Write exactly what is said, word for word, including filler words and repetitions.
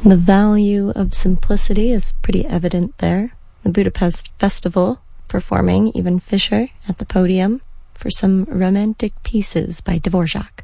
The value of simplicity is pretty evident there. The Budapest Festival performing Ivan Fischer at the podium for some romantic pieces by Dvorak.